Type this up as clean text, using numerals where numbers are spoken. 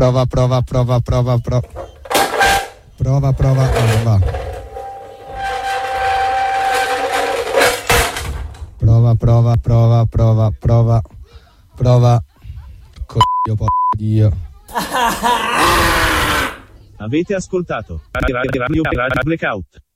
Prova. Va. Prova. Coglio, Dio. Avete ascoltato Radio Blackout.